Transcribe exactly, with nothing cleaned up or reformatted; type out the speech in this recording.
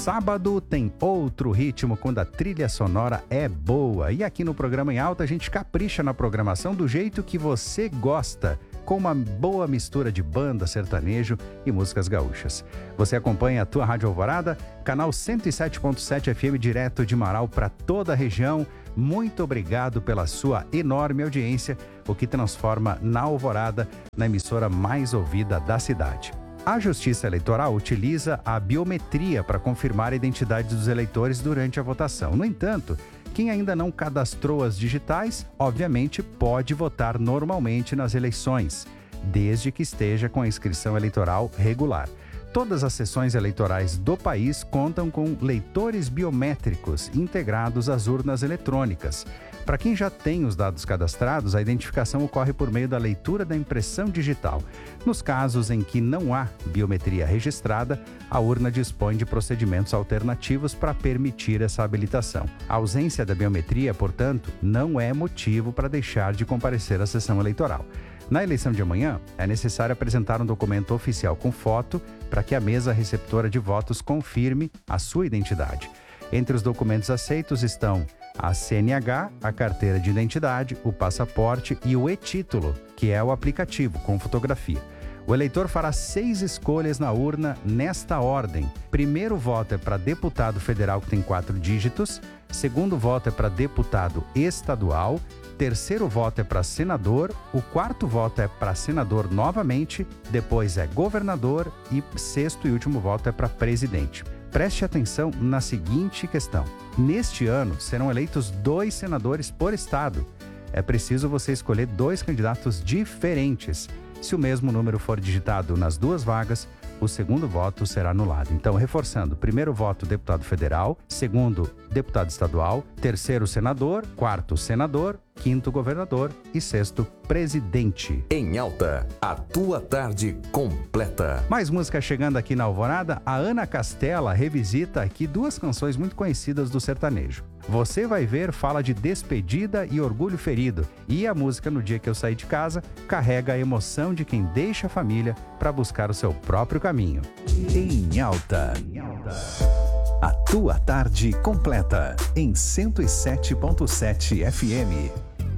sábado tem outro ritmo quando a trilha sonora é boa. E aqui no Programa em Alta a gente capricha na programação do jeito que você gosta, com uma boa mistura de banda, sertanejo e músicas gaúchas. Você acompanha a tua Rádio Alvorada, canal cento e sete ponto sete F M, direto de Marau para toda a região. Muito obrigado pela sua enorme audiência, o que transforma na Alvorada na emissora mais ouvida da cidade. A Justiça Eleitoral utiliza a biometria para confirmar a identidade dos eleitores durante a votação. No entanto, quem ainda não cadastrou as digitais, obviamente pode votar normalmente nas eleições, desde que esteja com a inscrição eleitoral regular. Todas as sessões eleitorais do país contam com leitores biométricos integrados às urnas eletrônicas. Para quem já tem os dados cadastrados, a identificação ocorre por meio da leitura da impressão digital. Nos casos em que não há biometria registrada, a urna dispõe de procedimentos alternativos para permitir essa habilitação. A ausência da biometria, portanto, não é motivo para deixar de comparecer à sessão eleitoral. Na eleição de amanhã, é necessário apresentar um documento oficial com foto para que a mesa receptora de votos confirme a sua identidade. Entre os documentos aceitos estão a C N H, a carteira de identidade, o passaporte e o e-título, que é o aplicativo com fotografia. O eleitor fará seis escolhas na urna nesta ordem. Primeiro voto é para deputado federal, que tem quatro dígitos. Segundo voto é para deputado estadual. Terceiro voto é para senador. O quarto voto é para senador novamente. Depois é governador. E sexto e último voto é para presidente. Preste atenção na seguinte questão. Neste ano, serão eleitos dois senadores por estado. É preciso você escolher dois candidatos diferentes. Se o mesmo número for digitado nas duas vagas, o segundo voto será anulado. Então, reforçando, primeiro voto, deputado federal, segundo, deputado estadual, terceiro, senador, quarto, senador, quinto, governador e sexto, presidente. Em Alta, a tua tarde completa. Mais música chegando aqui na Alvorada. A Ana Castela revisita aqui duas canções muito conhecidas do sertanejo. Você Vai Ver fala de despedida e orgulho ferido. E a música No Dia Que Eu Saí de Casa carrega a emoção de quem deixa a família para buscar o seu próprio caminho. Em Alta. A tua tarde completa em cento e sete ponto sete F M.